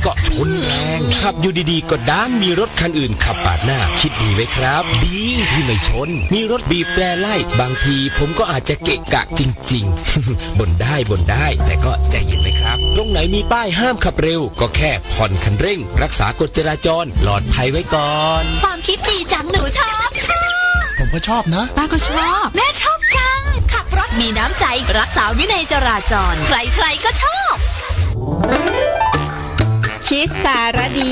ก็ชนแรงขับอยู่ดีๆก็ด้านมีรถคันอื่นขับปาดหน้าคิดดีไว้ครับดีที่ไม่ชนมีรถบีบแตรไล่บางทีผมก็อาจจะเกะกะจริงๆ บ่นได้แต่ก็ใจเย็นไว้ครับตรงไหนมีป้ายห้ามขับเร็วก็แค่ผ่อนคันเร่งรักษากฎจราจรปลอดภัยไว้ก่อนความคิดดีจังหนูชอบผมก็ชอบนะป้าก็ชอบแม่ชอบจังขับรถมีน้ำใจรักษาวินัยจราจรใครๆก็ชอบคิดสารดี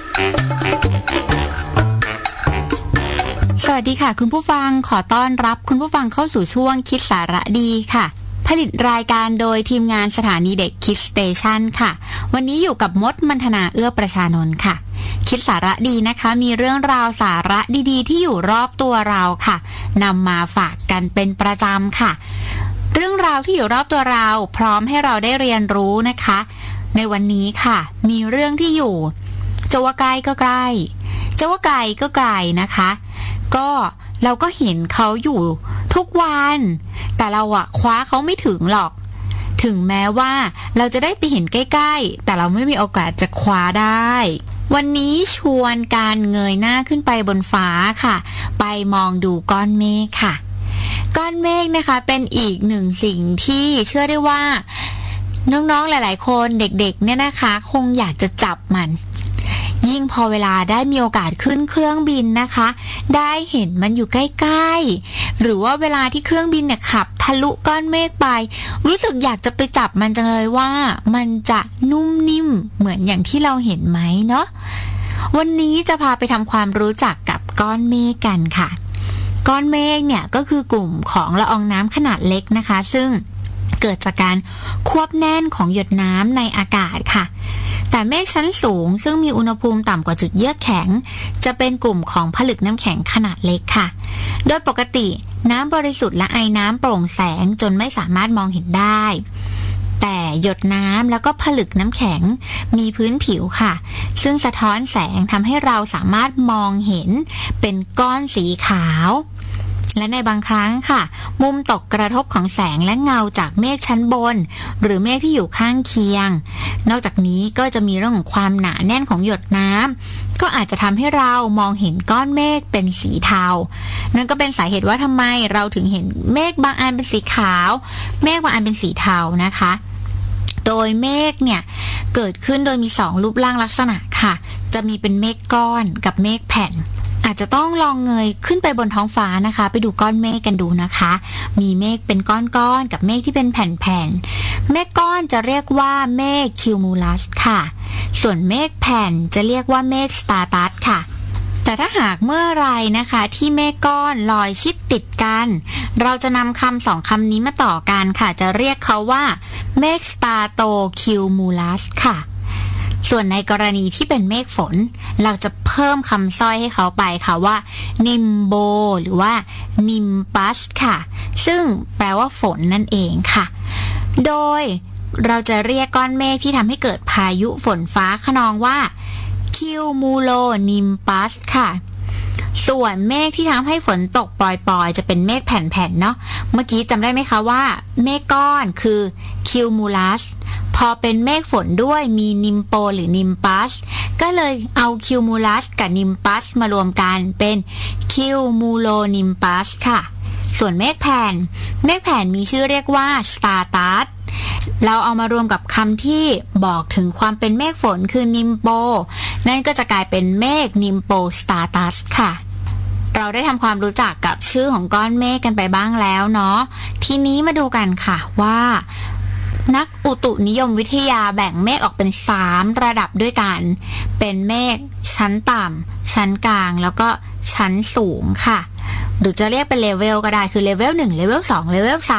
สวัสดีค่ะคุณผู้ฟังขอต้อนรับคุณผู้ฟังเข้าสู่ช่วงคิดสาระดีค่ะผลิตรายการโดยทีมงานสถานีเด็กคิดสเตชันค่ะวันนี้อยู่กับมดมัณฑนาเอื้อประชานนท์ค่ะคิดสาระดีนะคะมีเรื่องราวสาระดีๆที่อยู่รอบตัวเราค่ะนำมาฝากกันเป็นประจำค่ะเรื่องราวที่อยู่รอบตัวเราพร้อมให้เราได้เรียนรู้นะคะในวันนี้ค่ะมีเรื่องที่อยู่จะว่าใกล้ก็ใกล้จะว่าไกลก็ไกลนะคะก็เราก็เห็นเขาอยู่ทุกวันแต่เราอะคว้าเขาไม่ถึงหรอกถึงแม้ว่าเราจะได้ไปเห็นใกล้ๆแต่เราไม่มีโอกาสจะคว้าได้วันนี้ชวนการเงยหน้าขึ้นไปบนฟ้าค่ะไปมองดูก้อนเมฆค่ะก้อนเมฆนะคะเป็นอีกหนึ่งสิ่งที่เชื่อได้ว่าน้องๆหลายๆคนเด็กๆเนี่ยนะคะคงอยากจะจับมันยิ่งพอเวลาได้มีโอกาสขึ้นเครื่องบินนะคะได้เห็นมันอยู่ใกล้ๆหรือว่าเวลาที่เครื่องบินเนี่ยขับทะลุก้อนเมฆไปรู้สึกอยากจะไปจับมันจังเลยว่ามันจะนุ่มนิ่มเหมือนอย่างที่เราเห็นไหมเนาะวันนี้จะพาไปทำความรู้จักกับก้อนเมฆกันค่ะก้อนเมฆเนี่ยก็คือกลุ่มของละอองน้ำขนาดเล็กนะคะซึ่งเกิดจากการควบแน่นของหยดน้ำในอากาศค่ะแต่เมฆชั้นสูงซึ่งมีอุณหภูมิต่ำกว่าจุดเยือกแข็งจะเป็นกลุ่มของผลึกน้ำแข็งขนาดเล็กค่ะโดยปกติน้ำบริสุทธิ์และไอน้ำโปร่งแสงจนไม่สามารถมองเห็นได้แต่หยดน้ำแล้วก็ผลึกน้ำแข็งมีพื้นผิวค่ะซึ่งสะท้อนแสงทำให้เราสามารถมองเห็นเป็นก้อนสีขาวและในบางครั้งค่ะมุมตกกระทบของแสงและเงาจากเมฆชั้นบนหรือเมฆที่อยู่ข้างเคียงนอกจากนี้ก็จะมีเรื่องของความหนาแน่นของหยดน้ำก็อาจจะทำให้เรามองเห็นก้อนเมฆเป็นสีเทานั่นก็เป็นสาเหตุว่าทำไมเราถึงเห็นเมฆบางอันเป็นสีขาวเมฆบางอันเป็นสีเทานะคะโดยเมฆเนี่ยเกิดขึ้นโดยมี2รูปร่างลักษณะค่ะจะมีเป็นเมฆก้อนกับเมฆแผ่นอาจจะต้องลองเงยขึ้นไปบนท้องฟ้านะคะไปดูก้อนเมฆกันดูนะคะมีเมฆเป็นก้อนๆกับเมฆที่เป็นแผ่นๆเมฆก้อนจะเรียกว่าเมฆคิวมูลัสค่ะส่วนเมฆแผ่นจะเรียกว่าเมฆสตาร์ตัสค่ะแต่ถ้าหากเมื่อไรนะคะที่เมฆก้อนลอยชิดติดกันเราจะนำคำ2คำนี้มาต่อกันค่ะจะเรียกเขาว่าเมฆสตาโตคิวมูลัสค่ะส่วนในกรณีที่เป็นเมฆฝนเราจะเพิ่มคำสร้อยให้เขาไปค่ะว่านิมโบหรือว่านิมปัสค่ะซึ่งแปลว่าฝนนั่นเองค่ะโดยเราจะเรียกก้อนเมฆที่ทำให้เกิดพายุฝนฟ้าคะนองว่าคิวมูโลนิมปัสค่ะส่วนเมฆที่ทำให้ฝนตกปล่อยๆจะเป็นเมฆแผ่นๆเนาะเมื่อกี้จำได้ไหมคะว่าเมฆก้อนคือคิวมูลัสพอเป็นเมฆฝนด้วยมีนิมโปหรือนิมปัสก็เลยเอาคิวมูลัสกับนิมปัสมารวมกันเป็นคิวมูโลนิมปัสค่ะส่วนเมฆแผ่นมีชื่อเรียกว่าสตาร์ตัสเราเอามารวมกับคำที่บอกถึงความเป็นเมฆฝนคือนิมโปนั่นก็จะกลายเป็นเมฆนิมโปสตาร์ตัสค่ะเราได้ทำความรู้จักกับชื่อของก้อนเมฆกันไปบ้างแล้วเนาะทีนี้มาดูกันค่ะว่านักอุตุนิยมวิทยาแบ่งเมฆออกเป็น3ระดับด้วยกันเป็นเมฆชั้นต่ำชั้นกลางแล้วก็ชั้นสูงค่ะหรือจะเรียกเป็นเลเวลก็ได้คือเลเวล1เลเวล2เลเวล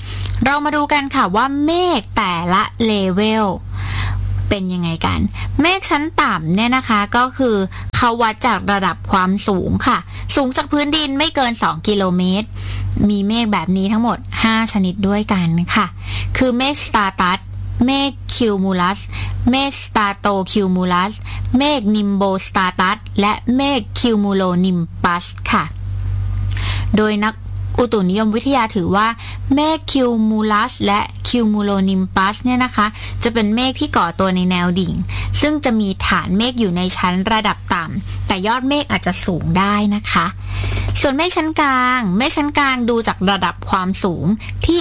3เรามาดูกันค่ะว่าเมฆแต่ละเลเวลเป็นยังไงกันเมฆชั้นต่ำเนี่ยนะคะก็คือเขาวัดจากระดับความสูงค่ะสูงจากพื้นดินไม่เกิน2กิโลเมตรมีเมฆแบบนี้ทั้งหมด5ชนิดด้วยกันค่ะคือเมฆสตาร์ตัสเมฆคิวมูลัสเมฆสตาโตคิวมูลัสเมฆนิมโบสตาร์ตัสและเมฆคิวมูโลนิมปัสค่ะโดยนักอุตุนิยมวิทยาถือว่าเมฆคิวมูลัสและคิวมูโลนิมปัสเนี่ยนะคะจะเป็นเมฆที่ก่อตัวในแนวดิ่งซึ่งจะมีฐานเมฆอยู่ในชั้นระดับต่ำแต่ยอดเมฆอาจจะสูงได้นะคะส่วนเมฆชั้นกลางดูจากระดับความสูงที่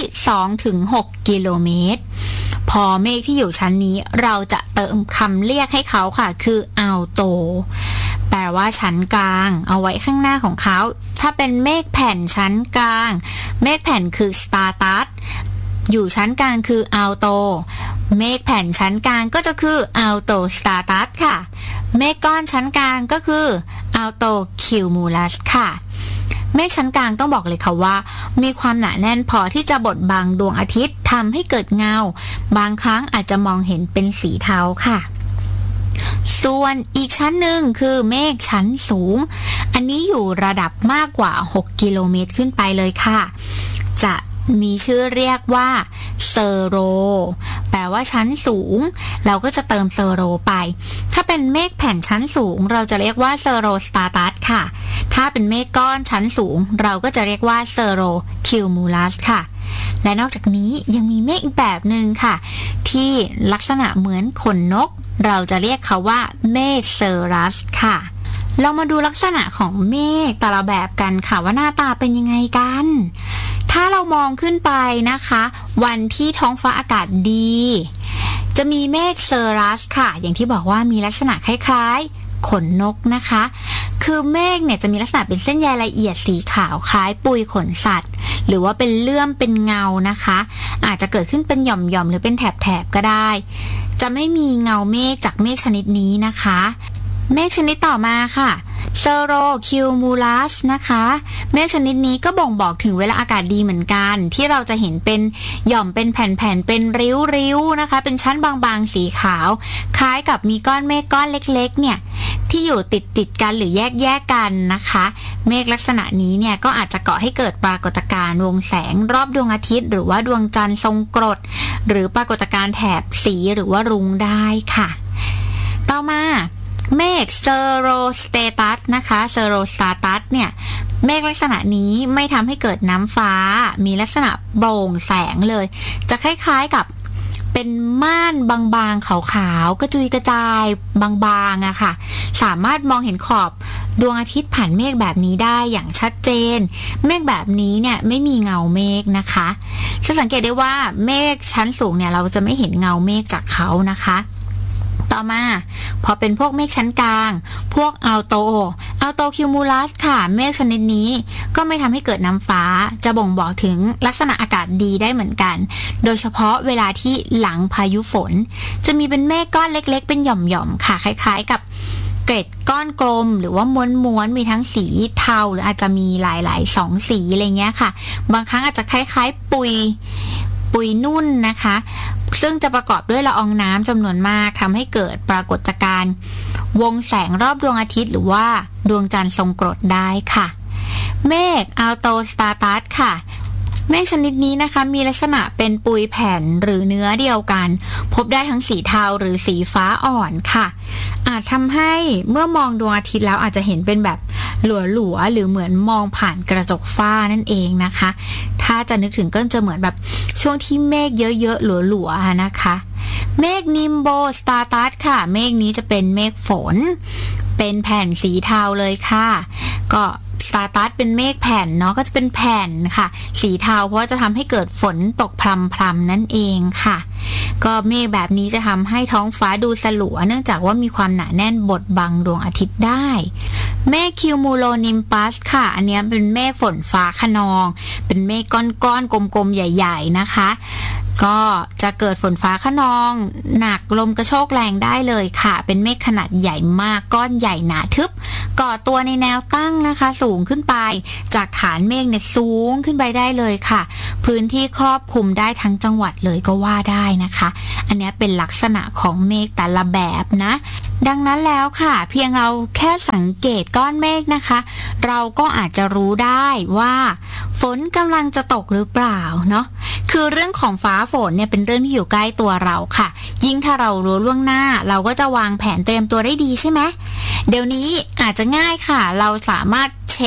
2-6 กิโลเมตรพอเมฆที่อยู่ชั้นนี้เราจะเติมคำเรียกให้เขาค่ะคืออัลโตแปลว่าชั้นกลางเอาไว้ข้างหน้าของเขาถ้าเป็นเมฆแผ่นชั้นกลางเมฆแผ่นคือสตาร์ตัสอยู่ชั้นกลางคืออัลโตเมฆแผ่นชั้นกลางก็จะคืออัลโตสตาร์ตัสค่ะเมฆก้อนชั้นกลางก็คืออัลโตคิวมูลัสค่ะเมฆชั้นกลางต้องบอกเลยค่ะว่ามีความหนาแน่นพอที่จะบดบังดวงอาทิตย์ทำให้เกิดเงาบางครั้งอาจจะมองเห็นเป็นสีเทาค่ะส่วนอีกชั้นหนึ่งคือเมฆชั้นสูงอันนี้อยู่ระดับมากกว่า6กิโลเมตรขึ้นไปเลยค่ะจะมีชื่อเรียกว่าเซอโรแปลว่าชั้นสูงเราก็จะเติมเซอโรไปถ้าเป็นเมฆแผ่นชั้นสูงเราจะเรียกว่าเซอโรสตาร์ตัสค่ะถ้าเป็นเมฆก้อนชั้นสูงเราก็จะเรียกว่าเซอโรคิวมูลัสค่ะและนอกจากนี้ยังมีเมฆอีกแบบหนึ่งค่ะที่ลักษณะเหมือนขนนกเราจะเรียกเขาว่าเมฆเซอรัสค่ะเรามาดูลักษณะของเมฆแต่ละแบบกันค่ะว่าหน้าตาเป็นยังไงกันถ้าเรามองขึ้นไปนะคะวันที่ท้องฟ้าอากาศดีจะมีเมฆเซอรัสค่ะอย่างที่บอกว่ามีลักษณะคล้ายๆขนนกนะคะคือเมฆเนี่ยจะมีลักษณะเป็นเส้นใยละเอียดสีขาวคล้ายปุยขนสัตว์หรือว่าเป็นเลื่อมเป็นเงานะคะอาจจะเกิดขึ้นเป็นหย่อมๆหรือเป็นแถบๆก็ได้จะไม่มีเงาเมฆจากเมฆชนิดนี้นะคะเมฆชนิดต่อมาค่ะเซอโรคิวมูลัสนะคะเมฆชนิดนี้ก็บ่งบอกถึงเวลาอากาศดีเหมือนกันที่เราจะเห็นเป็นหย่อมเป็นแผ่นๆเป็นริ้วๆนะคะเป็นชั้นบางๆสีขาวคล้ายกับมีก้อนเมฆก้อนเล็กๆเนี่ยที่อยู่ติดกันหรือแยกกันนะคะเมฆลักษณะนี้เนี่ยก็อาจจะก่อให้เกิดปรากฏการณ์วงแสงรอบดวงอาทิตย์หรือว่าดวงจันทร์ทรงกรดหรือปรากฏการณ์แถบสีหรือว่ารุ้งได้ค่ะต่อมาเมฆเซอโรสเตตัสนะคะเซอโรสตาตัสเนี่ยเมฆลักษณะนี้ไม่ทำให้เกิดน้ำฟ้ามีลักษณะโปร่งแสงเลยจะคล้ายๆกับเป็นม่านบางๆขาวๆกระจุยกระจายบางๆอะค่ะสามารถมองเห็นขอบดวงอาทิตย์ผ่านเมฆแบบนี้ได้อย่างชัดเจนเมฆแบบนี้เนี่ยไม่มีเงาเมฆนะคะจะสังเกตได้ว่าเมฆชั้นสูงเนี่ยเราจะไม่เห็นเงาเมฆจากเขานะคะต่อมาพอเป็นพวกเมฆชั้นกลางพวกอัลโตคิวมูลัสค่ะเมฆชนิดนี้ก็ไม่ทำให้เกิดน้ำฟ้าจะบ่งบอกถึงลักษณะอากาศดีได้เหมือนกันโดยเฉพาะเวลาที่หลังพายุฝนจะมีเป็นเมฆก้อนเล็กๆเป็นหย่อมๆค่ะคล้ายๆกับเกล็ดก้อนกลมหรือว่าม้วนๆมีทั้งสีเทาหรืออาจจะมีหลายๆ2สีอะไรเงี้ยค่ะบางครั้งอาจจะคล้ายๆปุยนุ่นนะคะซึ่งจะประกอบด้วยละอองน้ำจำนวนมากทำให้เกิดปรากฏการณ์วงแสงรอบดวงอาทิตย์หรือว่าดวงจันทร์ทรงกรดได้ค่ะเมฆอัลโตสตาตัสค่ะเมฆชนิดนี้นะคะมีลักษณะเป็นปุยแผ่นหรือเนื้อเดียวกันพบได้ทั้งสีเทาหรือสีฟ้าอ่อนค่ะอาจทำให้เมื่อมองดวงอาทิตย์แล้วอาจจะเห็นเป็นแบบหลัวๆหรือเหมือนมองผ่านกระจกฝ้านั่นเองนะคะถ้าจะนึกถึงก็จะเหมือนแบบช่วงที่เมฆเยอะๆหลัวๆนะคะเมฆนิมโบสตาตัสค่ะเมฆนี้จะเป็นเมฆฝนเป็นแผ่นสีเทาเลยค่ะก็สตาตัสเป็นเมฆแผ่นเนาะก็จะเป็นแผ่นค่ะสีเทาเพราะว่าจะทำให้เกิดฝนตกพรำๆนั่นเองค่ะก็เมฆแบบนี้จะทำให้ท้องฟ้าดูสลัวเนื่องจากว่ามีความหนาแน่นบดบังดวงอาทิตย์ได้เมฆคิวมูโลนิมปัสค่ะอันนี้เป็นเมฆฝนฟ้าคะนองเป็นเมฆก้อนๆกลมๆใหญ่ๆนะคะก็จะเกิดฝนฟ้าคะนองหนักลมกระโชกแรงได้เลยค่ะเป็นเมฆขนาดใหญ่มากก้อนใหญ่หนาทึบก่อตัวในแนวตั้งนะคะสูงขึ้นไปจากฐานเมฆเนี่ยสูงขึ้นไปได้เลยค่ะพื้นที่ครอบคลุมได้ทั้งจังหวัดเลยก็ว่าได้นะคะอันนี้เป็นลักษณะของเมฆแต่ละแบบนะดังนั้นแล้วค่ะเพียงเราแค่สังเกตก้อนเมฆนะคะเราก็อาจจะรู้ได้ว่าฝนกำลังจะตกหรือเปล่าเนาะคือเรื่องของฟ้าฝนเนี่ยเป็นเรื่องที่อยู่ใกล้ตัวเราค่ะยิ่งถ้าเรารู้ล่วงหน้าเราก็จะวางแผนเตรียมตัวได้ดีใช่ไหมเดี๋ยวนี้อาจจะง่ายค่ะเราสามารถเช็คพ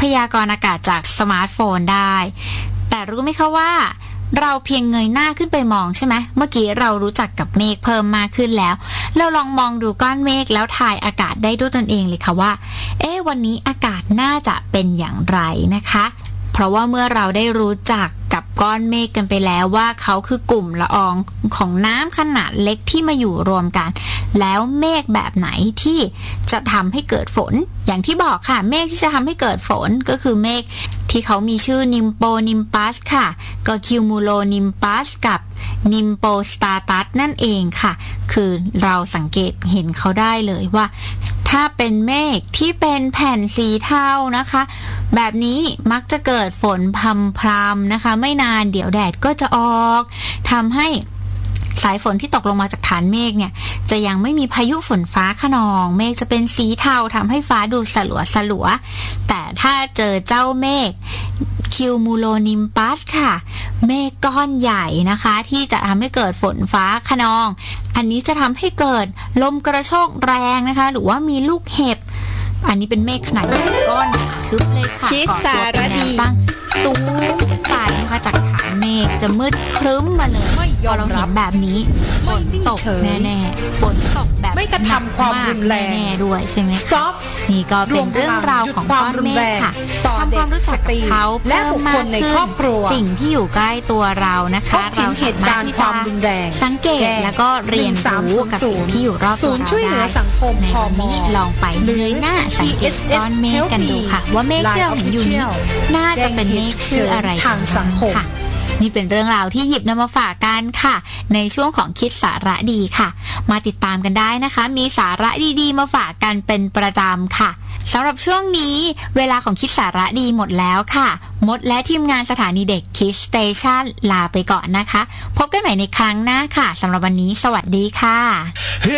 ยากรณ์อากาศจากสมาร์ทโฟนได้แต่รู้ไหมคะว่าเราเพียงเงยหน้าขึ้นไปมองใช่ไหมเมื่อกี้เรารู้จักกับเมฆเพิ่มมากขึ้นแล้วเราลองมองดูก้อนเมฆแล้วทายอากาศได้ด้วยตนเองเลยค่ะว่าวันนี้อากาศน่าจะเป็นอย่างไรนะคะเพราะว่าเมื่อเราได้รู้จักกับก้อนเมฆกันไปแล้วว่าเขาคือกลุ่มละอองของน้ำขนาดเล็กที่มาอยู่รวมกันแล้วเมฆแบบไหนที่จะทำให้เกิดฝนอย่างที่บอกค่ะเมฆที่จะทำให้เกิดฝนก็คือเมฆที่เขามีชื่อนิมโปนิมปัสค่ะก็คิวมูโลนิมปัสกับนิมโปสตาตัสนั่นเองค่ะคือเราสังเกตเห็นเขาได้เลยว่าถ้าเป็นเมฆที่เป็นแผ่นสีเทานะคะแบบนี้มักจะเกิดฝนพรำๆนะคะไม่นานเดี๋ยวแดดก็จะออกทำให้สายฝนที่ตกลงมาจากฐานเมฆเนี่ยจะยังไม่มีพายุฝนฟ้าคะนองเมฆจะเป็นสีเทาทำให้ฟ้าดูสลัวแต่ถ้าเจอเจ้าเมฆคิวมูโลนิมปัสค่ะเมฆก้อนใหญ่นะคะที่จะทำให้เกิดฝนฟ้าคะนองอันนี้จะทำให้เกิดลมกระโชกแรงนะคะหรือว่ามีลูกเห็บอันนี้เป็นเมฆขนาดใหญ่ก้อนทึบเลยค่ะคิสสารดีตั้งสูงไปนะคะจากฐานเมฆจะมืดครึ้มมาเลยพอเราเห็นแบบนี้ฝนตกแน่ๆฝนตกแบบไม่กระทำความรุนแรงแน่ๆด้วยใช่ไหมคะนี่ก็เป็นเรื่องราวของก้อนเมฆค่ะทำความรู้จักกับเขาและบุคคลในครอบครัวสิ่งที่อยู่ใกล้ตัวเรานะคะเราสามารถที่จะสังเกตแล้วก็เรียนรู้กับสิ่งที่อยู่รอบตัวเราได้ในวันนี้ลองไปเงยหน้าสังเกตก้อนเมฆกันดูค่ะว่าเมฆที่เราเห็นอยู่นี้น่าจะเป็นเมฆชื่ออะไรทางสังคมนี่เป็นเรื่องราวที่หยิบนำมาฝากกันค่ะในช่วงของคิดสาระดีค่ะมาติดตามกันได้นะคะมีสาระดีๆมาฝากกันเป็นประจำค่ะสำหรับช่วงนี้เวลาของคิดสาระดีหมดแล้วค่ะมดและทีมงานสถานีเด็กคิดสเตชันลาไปก่อนนะคะพบกันใหม่ในครั้งหน้าค่ะสำหรับวันนี้สวัสดีค่ะ